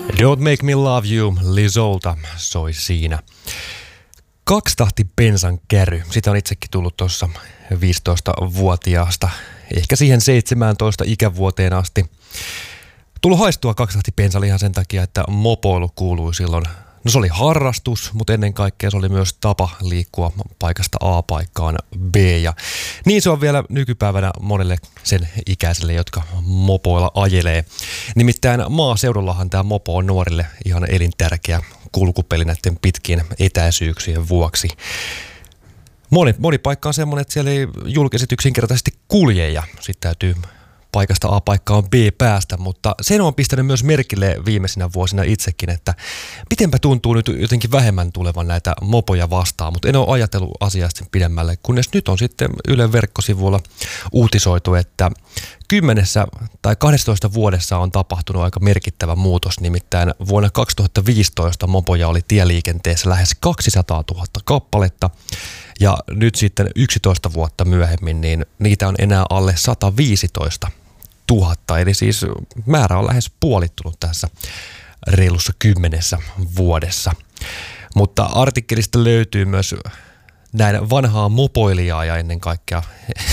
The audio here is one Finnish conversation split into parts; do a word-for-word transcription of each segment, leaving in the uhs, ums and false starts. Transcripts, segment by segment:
Don't Make Me Love You, Lizolta soi siinä. Kaksitahti bensan käry, sitä on itsekin tullut tuossa viisitoistavuotiaasta, ehkä siihen seitsemääntoista ikävuoteen asti. Tullut haistua kaksitahti bensalle ihan sen takia, että mopoilu kuului silloin. No se oli harrastus, mutta ennen kaikkea se oli myös tapa liikkua paikasta A paikkaan B. Ja niin se on vielä nykypäivänä monelle sen ikäiselle, jotka mopoilla ajelee. Nimittäin maaseudullahan tämä mopo on nuorille ihan elintärkeä kulkupeli näiden pitkien etäisyyksien vuoksi. Moni, moni paikka on semmoinen, että siellä ei julkiset yksinkertaisesti kulje ja sitten täytyy paikasta A paikkaan B päästä, mutta sen on pistänyt myös merkille viimeisinä vuosina itsekin, että mitenpä tuntuu nyt jotenkin vähemmän tulevan näitä mopoja vastaan, mutta en ole ajatellut asiasta pidemmälle, kunnes nyt on sitten Ylen verkkosivuilla uutisoitu, että kymmenessä tai kahdessatoista vuodessa on tapahtunut aika merkittävä muutos, nimittäin vuonna kaksituhattaviisitoista mopoja oli tieliikenteessä lähes kaksisataatuhatta kappaletta, ja nyt sitten yksitoista vuotta myöhemmin, niin niitä on enää alle sataviisitoista tuhatta, eli siis määrä on lähes puolittunut tässä reilussa kymmenessä vuodessa. Mutta artikkelista löytyy myös näin vanhaa mopoilijaa ja ennen kaikkea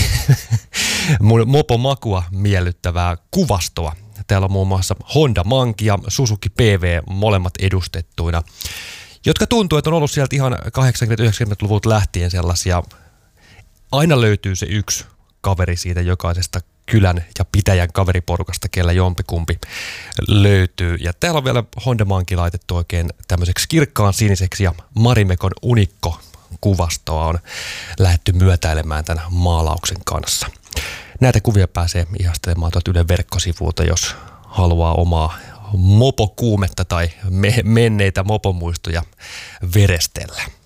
mun mopomakua miellyttävää kuvastoa. Täällä on muun muassa Honda Monkey ja Suzuki P V molemmat edustettuina, jotka tuntuu, että on ollut sieltä ihan kahdeksankymmentä-yhdeksänkymmentäluvulta lähtien sellaisia. Aina löytyy se yksi kaveri siitä jokaisesta kylän ja pitäjän kaveriporukasta, kellä jompikumpi löytyy. Ja täällä on vielä Honda Monkey laitettu oikein tämmöiseksi kirkkaan siniseksi ja Marimekon unikko kuvastoa on lähdetty myötäilemään tämän maalauksen kanssa. Näitä kuvia pääsee ihastelemaan tuolta Ylen verkkosivuilta, jos haluaa omaa mopokuumetta tai me- menneitä mopomuistoja verestellä.